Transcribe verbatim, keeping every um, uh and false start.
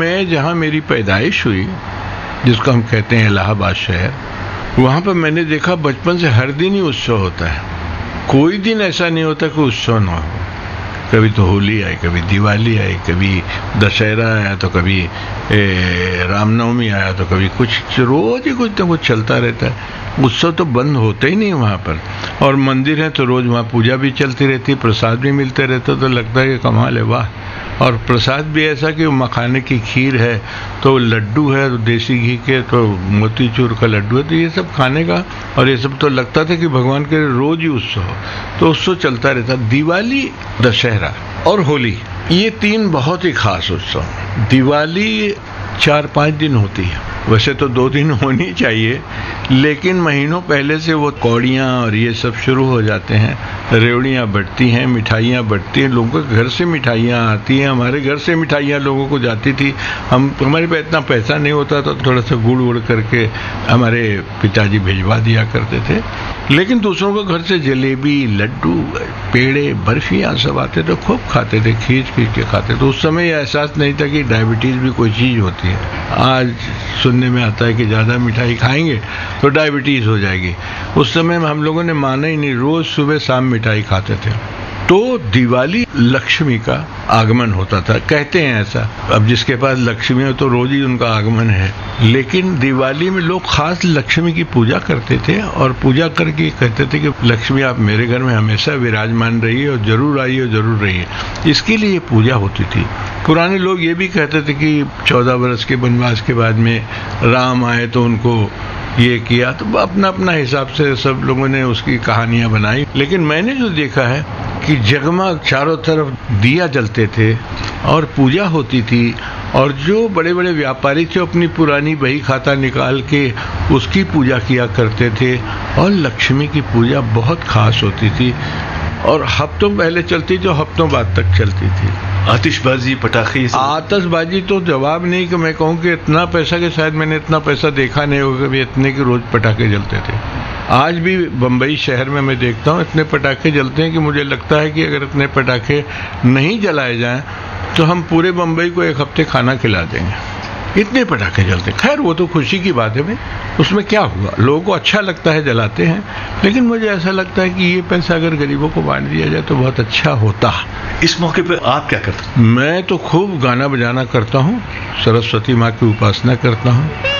मैं जहाँ मेरी पैदाइश हुई, जिसको हम कहते हैं इलाहाबाद शहर, वहाँ पर मैंने देखा बचपन से हर दिन ही उत्सव होता है। कोई दिन ऐसा नहीं होता कि उत्सव ना हो। कभी तो होली आई, कभी दिवाली आई, कभी दशहरा आया, तो कभी रामनवमी आया, तो कभी कुछ, रोज ही कुछ ना कुछ चलता रहता है। उत्सव तो बंद होते ही नहीं वहाँ पर। और मंदिर है तो रोज वहाँ पूजा भी चलती रहती, प्रसाद भी मिलते रहते, तो लगता है कि कमाल है, वाह। और प्रसाद भी ऐसा कि मखाने की खीर है, तो लड्डू है तो देसी घी के, तो मोतीचूर का लड्डू है, तो ये सब खाने का। और ये सब तो लगता था कि भगवान के रोज ही उत्सव हो, तो उत्सव चलता रहता। दिवाली, दशहरा और होली, ये तीन बहुत ही खास उत्सव। दिवाली चार पाँच दिन होती है, वैसे तो दो दिन होनी चाहिए, लेकिन महीनों पहले से वो कौड़ियाँ और ये सब शुरू हो जाते हैं। रेवड़ियाँ बढ़ती हैं, मिठाइयाँ बढ़ती हैं, लोगों के घर से मिठाइयाँ आती हैं। हमारे घर से मिठाइयाँ लोगों को जाती थी। हम हमारे पास इतना पैसा नहीं होता तो थोड़ा सा गुड़ उड़ करके हमारे पिताजी भिजवा दिया करते थे। लेकिन दूसरों के घर से जलेबी, लड्डू, पेड़े, बर्फियाँ सब आते थे, खूब खाते थे, खींच खींच के खाते थे। उस समय यह एहसास नहीं था कि डायबिटीज़ भी कोई चीज़ होती है। आज सुनने में आता है कि ज़्यादा मिठाई खाएंगे तो डायबिटीज़ हो जाएगी। उस समय हम लोगों ने माना ही नहीं, रोज़ सुबह शाम मिठाई खाते थे। तो दिवाली लक्ष्मी का आगमन होता था, कहते हैं ऐसा। अब जिसके पास लक्ष्मी हो तो रोज ही उनका आगमन है। लेकिन दिवाली में लोग खास लक्ष्मी की पूजा करते थे और पूजा करके कहते थे कि लक्ष्मी आप मेरे घर में हमेशा विराजमान रहिए और जरूर आइए और जरूर रहिए। इसके लिए पूजा होती थी। पुराने लोग ये भी कहते थे कि चौदह वर्ष के वनवास के बाद में राम आए तो उनको ये किया, तो अपना अपना हिसाब से सब लोगों ने उसकी कहानियां बनाई। लेकिन मैंने जो देखा है कि जगमग चारों तरफ दिया जलते थे और पूजा होती थी, और जो बड़े बड़े व्यापारी थे अपनी पुरानी बही खाता निकाल के उसकी पूजा किया करते थे। और लक्ष्मी की पूजा बहुत खास होती थी और हफ्तों पहले चलती थी, हफ्तों बाद तक चलती थी। आतिशबाजी, पटाखे, आतिशबाजी तो जवाब नहीं कि मैं कहूँ कि इतना पैसा कि शायद मैंने इतना पैसा देखा नहीं होगा कि इतने के रोज पटाखे जलते थे। आज भी बम्बई शहर में मैं देखता हूँ इतने पटाखे जलते हैं कि मुझे लगता है कि अगर इतने पटाखे नहीं जलाए जाएं तो हम पूरे बम्बई को एक हफ्ते खाना खिला देंगे, इतने पटाखे जलते। खैर वो तो खुशी की बात है भाई, उसमें क्या हुआ, लोगों को अच्छा लगता है, जलाते हैं। लेकिन मुझे ऐसा लगता है कि ये पैसा अगर गरीबों को बांट दिया जाए तो बहुत अच्छा होता। इस मौके पर आप क्या करते हैं? मैं तो खूब गाना बजाना करता हूँ, सरस्वती माँ की उपासना करता हूँ।